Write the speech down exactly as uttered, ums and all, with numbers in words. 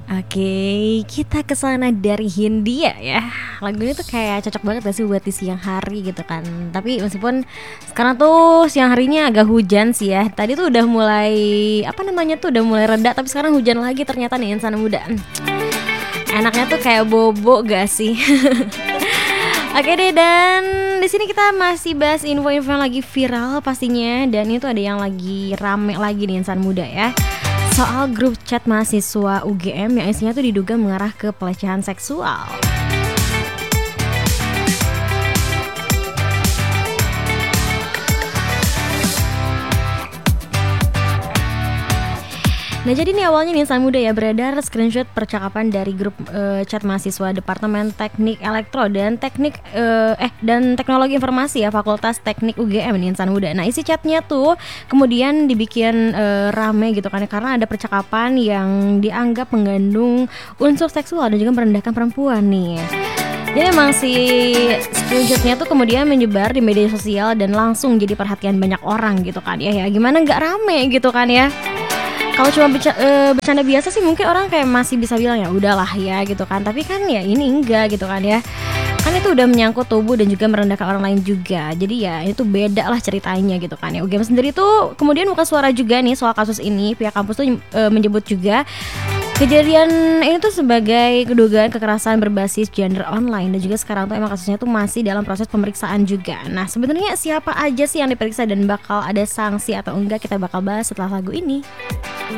Oke, kita ke sana dari Hindia ya. Lagu ini tuh kayak cocok banget gak sih buat di siang hari gitu kan. Tapi meskipun sekarang tuh siang harinya agak hujan sih ya. Tadi tuh udah mulai apa namanya tuh udah mulai reda, tapi sekarang hujan lagi ternyata nih insan muda. Enaknya tuh kayak bobo gak sih? Oke deh, dan di sini kita masih bahas info-info yang lagi viral pastinya, dan itu ada yang lagi rame lagi nih insan muda ya. Soal grup chat mahasiswa U G M yang isinya tuh diduga mengarah ke pelecehan seksual. Nah jadi nih awalnya nih insan muda ya beredar screenshot percakapan dari grup uh, chat mahasiswa Departemen Teknik Elektro dan Teknik uh, eh dan Teknologi Informasi ya Fakultas Teknik U G M nih insan muda. Nah isi chatnya tuh kemudian dibikin uh, rame gitu kan karena ada percakapan yang dianggap mengandung unsur seksual dan juga merendahkan perempuan nih. Jadi emang si screenshotnya tuh kemudian menyebar di media sosial dan langsung jadi perhatian banyak orang gitu kan ya. Ya gimana nggak rame gitu kan ya. Kalau cuma beca, e, bercanda biasa sih mungkin orang kayak masih bisa bilang ya udahlah ya gitu kan. Tapi kan ya ini enggak gitu kan ya. Kan itu udah menyangkut tubuh dan juga merendahkan orang lain juga. Jadi ya itu beda lah ceritanya gitu kan ya. U G M sendiri tuh kemudian buka suara juga nih soal kasus ini. Pihak kampus tuh e, menyebut juga kejadian ini tuh sebagai kedugaan kekerasan berbasis gender online. Dan juga sekarang tuh emang kasusnya tuh masih dalam proses pemeriksaan juga. Nah sebenarnya siapa aja sih yang diperiksa dan bakal ada sanksi atau enggak, kita bakal bahas setelah lagu ini.